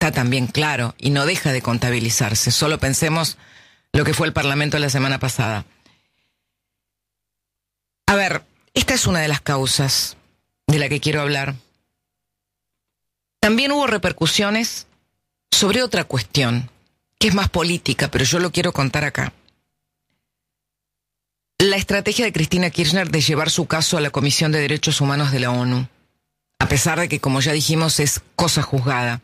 está también claro y no deja de contabilizarse. Solo pensemos lo que fue el Parlamento la semana pasada. A ver, esta es una de las causas de la que quiero hablar. También hubo repercusiones sobre otra cuestión, que es más política, pero yo lo quiero contar acá. La estrategia de Cristina Kirchner de llevar su caso a la Comisión de Derechos Humanos de la ONU, a pesar de que, como ya dijimos, es cosa juzgada.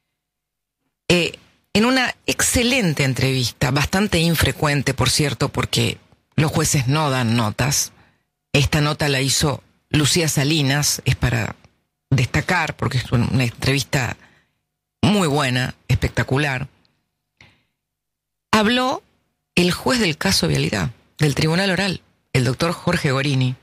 En una excelente entrevista, bastante infrecuente, por cierto, porque los jueces no dan notas. Esta nota la hizo Lucía Salinas, es para destacar, porque es una entrevista muy buena, espectacular. Habló el juez del caso Vialidad, del Tribunal Oral, el doctor Jorge Gorini,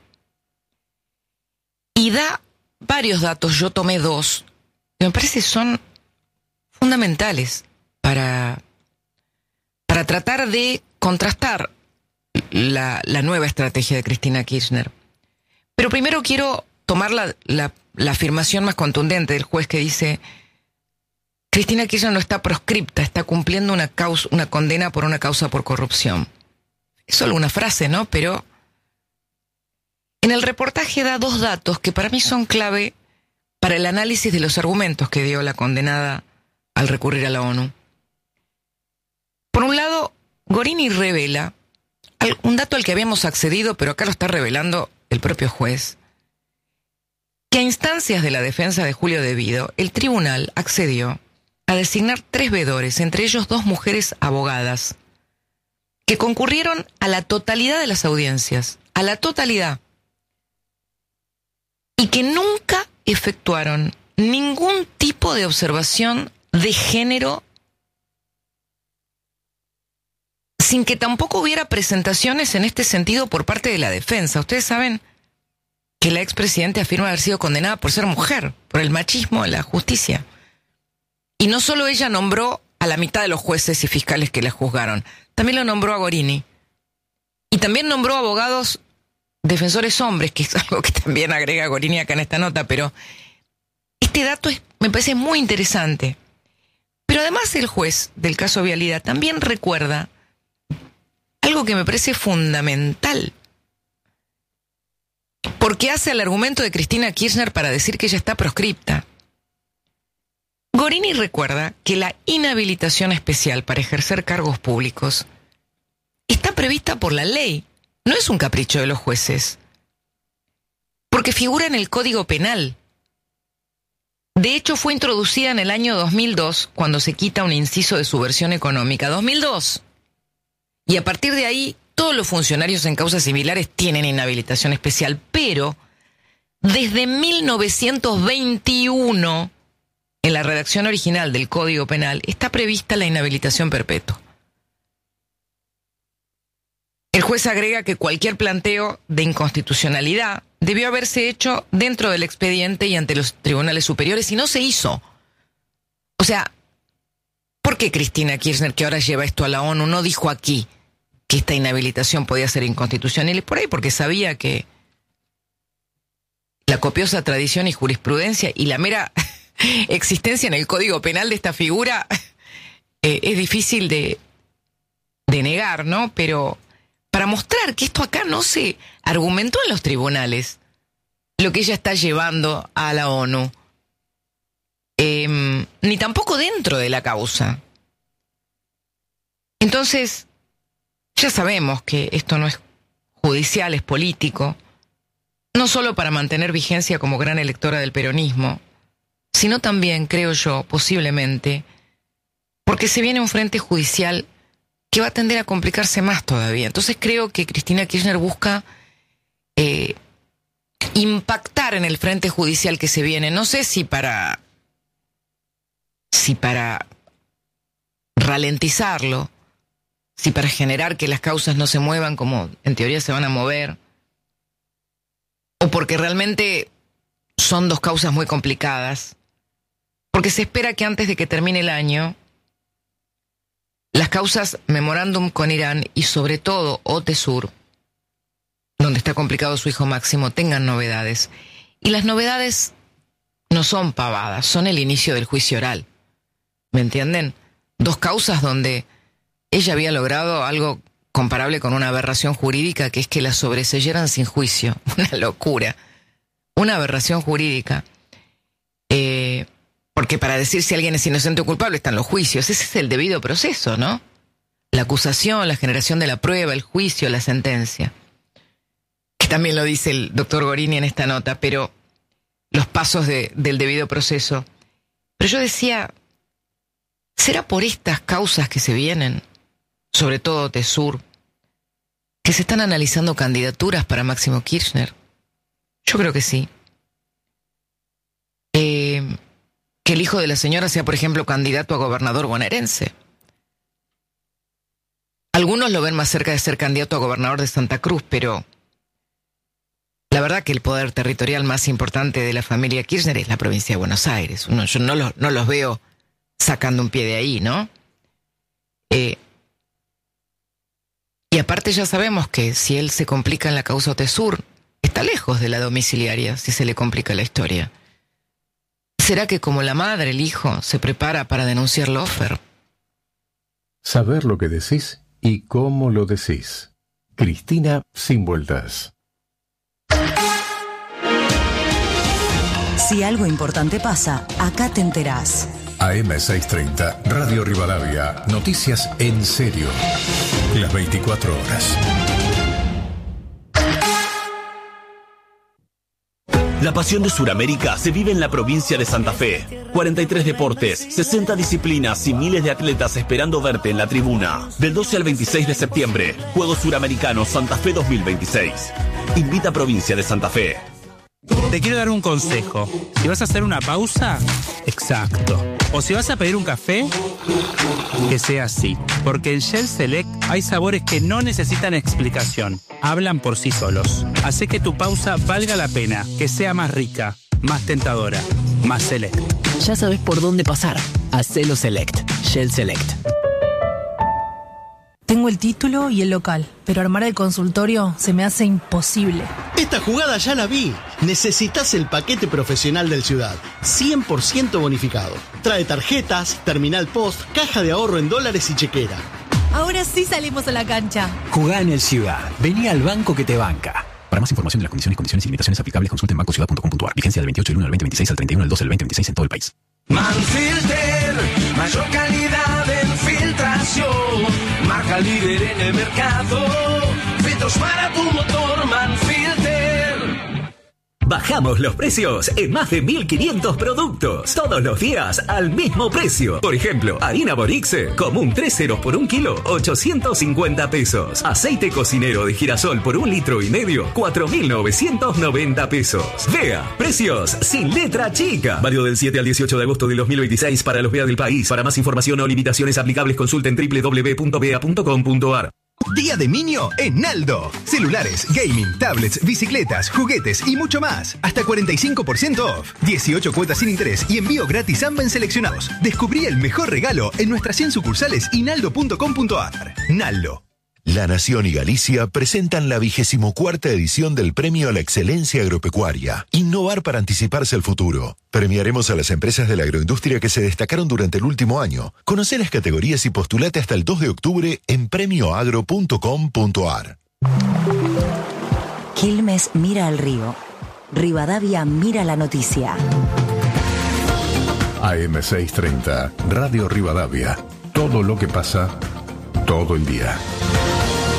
y da varios datos, yo tomé 2, que me parece son fundamentales para tratar de contrastar la nueva estrategia de Cristina Kirchner. Pero primero quiero tomar la afirmación más contundente del juez que dice: Cristina Kirchner no está proscripta, está cumpliendo una condena por una causa por corrupción. Es solo una frase, ¿no? Pero en el reportaje da 2 datos que para mí son clave para el análisis de los argumentos que dio la condenada al recurrir a la ONU. Por un lado, Gorini revela un dato al que habíamos accedido, pero acá lo está revelando el propio juez, que a instancias de la defensa de Julio De Vido, el tribunal accedió a designar 3 veedores, entre ellos 2 mujeres abogadas, que concurrieron a la totalidad de las audiencias, a la totalidad, y que nunca efectuaron ningún tipo de observación de género, sin que tampoco hubiera presentaciones en este sentido por parte de la defensa. Ustedes saben que la expresidenta afirma haber sido condenada por ser mujer, por el machismo en la justicia. Y no solo ella nombró a la mitad de los jueces y fiscales que la juzgaron, también lo nombró a Gorini. Y también nombró abogados defensores hombres, que es algo que también agrega Gorini acá en esta nota, pero este dato me parece muy interesante. Pero además el juez del caso Vialidad también recuerda algo que me parece fundamental, porque hace el argumento de Cristina Kirchner para decir que ella está proscripta. Gorini recuerda que la inhabilitación especial para ejercer cargos públicos está prevista por la ley, no es un capricho de los jueces, porque figura en el Código Penal. De hecho, fue introducida en el año 2002, cuando se quita un inciso de subversión económica. 2002. Y a partir de ahí, todos los funcionarios en causas similares tienen inhabilitación especial, pero desde 1921, en la redacción original del Código Penal, está prevista la inhabilitación perpetua. El juez agrega que cualquier planteo de inconstitucionalidad debió haberse hecho dentro del expediente y ante los tribunales superiores, y no se hizo. O sea, ¿por qué Cristina Kirchner, que ahora lleva esto a la ONU, no dijo aquí que esta inhabilitación podía ser inconstitucional? Y por ahí porque sabía que la copiosa tradición y jurisprudencia y la mera existencia en el Código Penal de esta figura es difícil de negar, ¿no? Pero para mostrar que esto acá no se argumentó en los tribunales, lo que ella está llevando a la ONU, ni tampoco dentro de la causa. Entonces, ya sabemos que esto no es judicial, es político, no solo para mantener vigencia como gran electora del peronismo, sino también, creo yo, posiblemente, porque se viene un frente judicial que va a tender a complicarse más todavía. Entonces creo que Cristina Kirchner busca impactar en el frente judicial que se viene. No sé si para ralentizarlo, si para generar que las causas no se muevan como en teoría se van a mover, o porque realmente son 2 causas muy complicadas, porque se espera que antes de que termine el año las causas Memorándum con Irán y sobre todo OTESUR, donde está complicado su hijo Máximo, tengan novedades. Y las novedades no son pavadas, son el inicio del juicio oral. ¿Me entienden? 2 causas donde ella había logrado algo comparable con una aberración jurídica, que es que la sobreseyeran sin juicio. Una locura. Una aberración jurídica. Porque para decir si alguien es inocente o culpable están los juicios. Ese es el debido proceso, ¿no? La acusación, la generación de la prueba, el juicio, la sentencia. Que también lo dice el doctor Gorini en esta nota, pero los pasos del debido proceso. Pero yo decía, ¿será por estas causas que se vienen, sobre todo Tesur, que se están analizando candidaturas para Máximo Kirchner? Yo creo que sí. Que el hijo de la señora sea, por ejemplo, candidato a gobernador bonaerense. Algunos lo ven más cerca de ser candidato a gobernador de Santa Cruz, pero la verdad que el poder territorial más importante de la familia Kirchner es la provincia de Buenos Aires. Yo no los veo sacando un pie de ahí, ¿no? Y aparte ya sabemos que si él se complica en la causa Tesur, está lejos de la domiciliaria si se le complica la historia. ¿Será que como la madre, el hijo, se prepara para denunciar Lofer? Saber lo que decís y cómo lo decís. Cristina Sin Vueltas. Si algo importante pasa, acá te enterás. AM630, Radio Rivadavia, noticias en serio. Las 24 horas. La pasión de Sudamérica se vive en la provincia de Santa Fe. 43 deportes, 60 disciplinas y miles de atletas esperando verte en la tribuna. Del 12 al 26 de septiembre, Juegos Suramericanos Santa Fe 2026. Invita Provincia de Santa Fe. Te quiero dar un consejo. Si vas a hacer una pausa, exacto. O si vas a pedir un café, que sea así. Porque en Shell Select hay sabores que no necesitan explicación. Hablan por sí solos. Hace que tu pausa valga la pena, que sea más rica, más tentadora, más select. Ya sabes por dónde pasar. Hacelo Select. Shell Select. Tengo el título y el local, pero armar el consultorio se me hace imposible. Esta jugada ya la vi. Necesitas el paquete profesional del Ciudad, 100% bonificado. Trae tarjetas, terminal post, caja de ahorro en dólares y chequera. Ahora sí salimos a la cancha. Jugá en el Ciudad. Vení al banco que te banca. Para más información de las condiciones y limitaciones aplicables, consulte en bancociudad.com.ar. Vigencia del 28 del 1 al 2026 al 31 del 12 del 2026 en todo el país. Manfilter, mayor calidad en filtración. Marca líder en el mercado. Filtros para tu motor, Manfilter. Bajamos los precios en más de 1.500 productos. Todos los días al mismo precio. Por ejemplo, harina Borixe, común 3 ceros por 1 kilo, 850 pesos. Aceite cocinero de girasol por 1,5 litros, 4.990 pesos. Vea, precios sin letra chica. Válido del 7 al 18 de agosto del 2026 para los VEA del país. Para más información o limitaciones aplicables, consulten www.vea.com.ar. Día de Niño en Naldo. Celulares, gaming, tablets, bicicletas, juguetes y mucho más. Hasta 45% off. 18 cuotas sin interés y envío gratis AMBA en seleccionados. Descubrí el mejor regalo en nuestras 100 sucursales y naldo.com.ar. Naldo. La Nación y Galicia presentan la 24ª edición del Premio a la Excelencia Agropecuaria. Innovar para anticiparse al futuro. Premiaremos a las empresas de la agroindustria que se destacaron durante el último año. Conoce las categorías y postulate hasta el 2 de octubre en premioagro.com.ar. Quilmes mira al río. Rivadavia mira la noticia. AM630, Radio Rivadavia. Todo lo que pasa, todo el día.